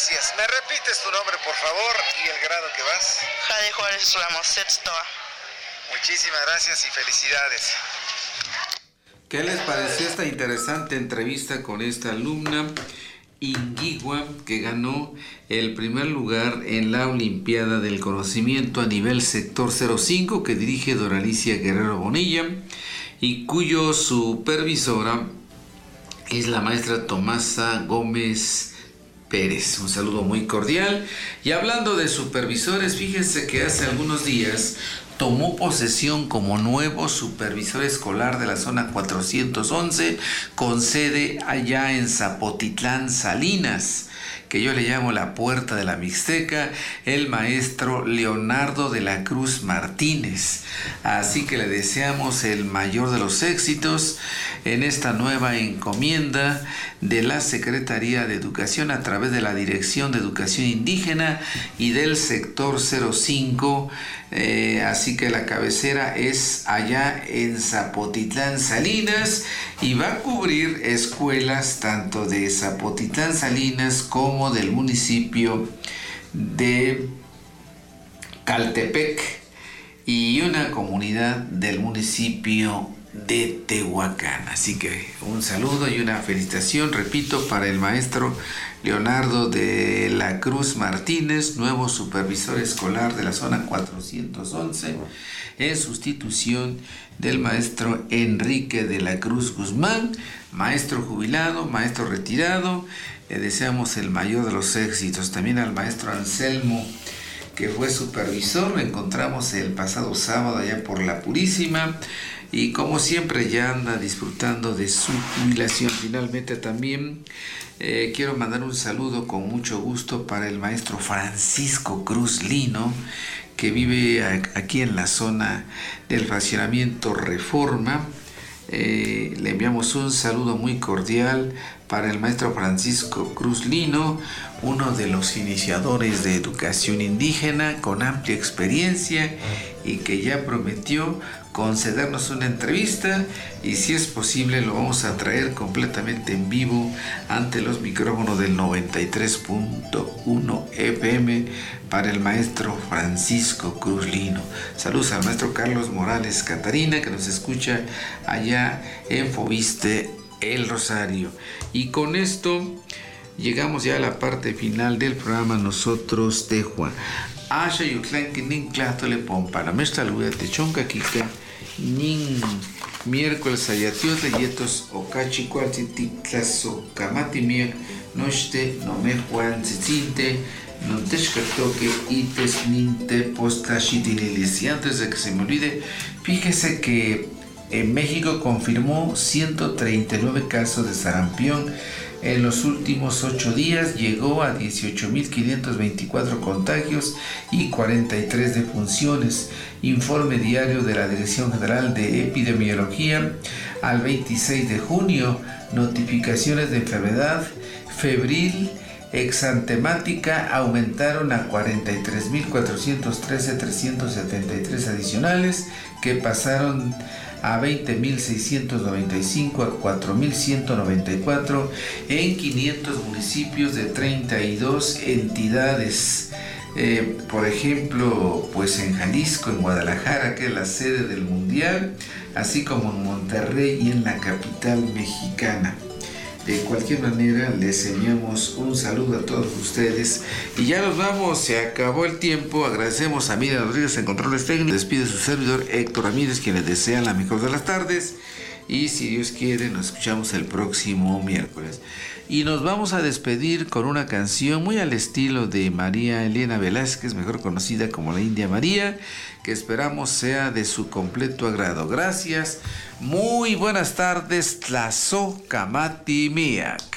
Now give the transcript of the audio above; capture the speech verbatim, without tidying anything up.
Gracias. ¿Me repites tu nombre, por favor, y el grado que vas? Jade Juárez Ramos, sexto A. Muchísimas gracias y felicidades. ¿Qué les pareció esta interesante entrevista con esta alumna Inguigua, que ganó el primer lugar en la Olimpiada del Conocimiento a nivel sector cero cinco, que dirige Doralicia Guerrero Bonilla y cuyo supervisora es la maestra Tomasa Gómez Pérez? Un saludo muy cordial. Y hablando de supervisores, fíjense que hace algunos días tomó posesión como nuevo supervisor escolar de la zona cuatrocientos once, con sede allá en Zapotitlán, Salinas, que yo le llamo la Puerta de la Mixteca, el maestro Leonardo de la Cruz Martínez. Así que le deseamos el mayor de los éxitos en esta nueva encomienda de la Secretaría de Educación a través de la Dirección de Educación Indígena y del sector cero cinco. Eh, así que la cabecera es allá en Zapotitlán, Salinas, y va a cubrir escuelas tanto de Zapotitlán, Salinas, como del municipio de Caltepec y una comunidad del municipio de Tehuacán. Así que un saludo y una felicitación, repito, para el maestro Leonardo de la Cruz Martínez, nuevo supervisor escolar de la zona cuatrocientos once, en sustitución del maestro Enrique de la Cruz Guzmán, maestro jubilado, maestro retirado. Le deseamos el mayor de los éxitos. También al maestro Anselmo, que fue supervisor, lo encontramos el pasado sábado allá por La Purísima, y como siempre ya anda disfrutando de su jubilación. Finalmente también eh, quiero mandar un saludo con mucho gusto para el maestro Francisco Cruz Lino, que vive aquí en la zona del fraccionamiento Reforma. Eh, le enviamos un saludo muy cordial para el maestro Francisco Cruz Lino, uno de los iniciadores de educación indígena con amplia experiencia y que ya prometió concedernos una entrevista, y si es posible lo vamos a traer completamente en vivo ante los micrófonos del noventa y tres punto uno F M para el maestro Francisco Cruz Lino. Saludos al maestro Carlos Morales Catarina, que nos escucha allá en Fobiste, El Rosario. Y con esto llegamos ya a la parte final del programa Nosotros de Juan. Asha yuklan que nin clastole pompara mesta luya te chonca kika nin miércoles ayatios de yetos okachi cuarti tiklaso kamati miak nochte no me juan tzitinte no te toque ites ninte postashitinilis. Y antes de que se me olvide, fíjese que en México confirmó ciento treinta y nueve casos de sarampión. En los últimos ocho días llegó a dieciocho mil quinientos veinticuatro contagios y cuarenta y tres defunciones. Informe diario de la Dirección General de Epidemiología al veintiséis de junio. Notificaciones de enfermedad febril exantemática aumentaron a cuarenta y tres mil cuatrocientos trece mil trescientos setenta y tres adicionales, que pasaron a veinte mil seiscientos noventa y cinco a cuatro mil ciento noventa y cuatro en quinientos municipios de treinta y dos entidades. Eh, por ejemplo, pues en Jalisco, en Guadalajara, que es la sede del Mundial, así como en Monterrey y en la capital mexicana. De cualquier manera, les enviamos un saludo a todos ustedes. Y ya nos vamos, se acabó el tiempo. Agradecemos a Miriam Rodríguez en controles técnicos. Despide su servidor Héctor Ramírez, quien les desea la mejor de las tardes. Y si Dios quiere, nos escuchamos el próximo miércoles. Y nos vamos a despedir con una canción muy al estilo de María Elena Velázquez, mejor conocida como la India María, que esperamos sea de su completo agrado. Gracias, muy buenas tardes, Tlazohcamati Miak.